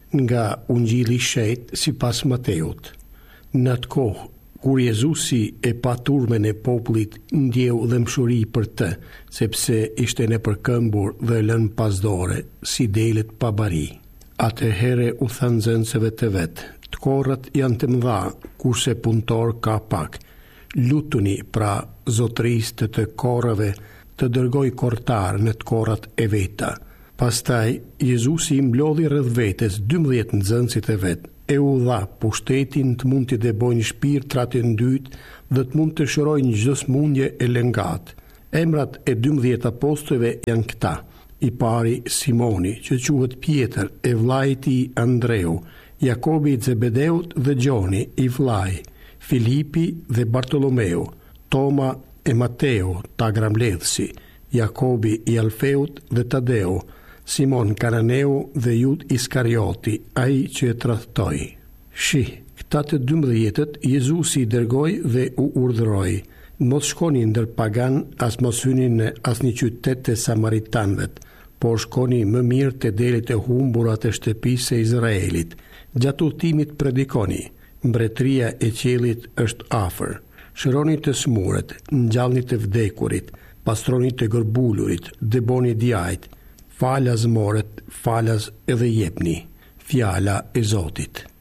nga Ungjilli i Shejt sipas Mateut. Në atë kohë, kur Jezusi e pa turmen e popullit, ndjeu dëmshuri për të, sepse ishte nëpërkëmbur dhe lënë pasdore, si delet pa bari. Atëherë u tha nxënësve të vet: të korrat janë të mëdha, kurse punëtor ka pak. Lutuni pra zotërisë të korrave të dërgoj kortar në të korrat e veta. Pastaj Jezusi i mblodhi rreth vetes 12 nxënësit e vet, e u dha pushtetin të mund t'i debojnë shpirtrat e ndyt dhe të mund të shërojnë çdo smundje e lëngat. Emrat e 12 apostujve janë këta: i pari Simoni, që quhet Pjetër, e vllai i tij Andreu, Jakobi i Zebedeut dhe Gjoni i vllai, Filipi dhe Bartolomeu, Toma e Mateo, ta gramledhësi, Jakobi i Alfeut dhe Tadeu, Simon Kananeu dhe Jud Iskarioti, ai që e tradhtoi. Këta të 12 Jezusi i dërgoi dhe u urdhëroi: mos shkoni ndër pagan, as mos hyni në asnjë qytet të samaritanëve, por shkoni më mirë te delet e humbura të shtëpisë së Izraelit. Gjatë udhëtimit predikoni: mbretëria e qiellit është afër. Shëroni të smurët, ngjallni të vdekurit, pastroni të gërbulurit, dëboni djajt, falas morët, falas edhe jepni. Fjala e Zotit.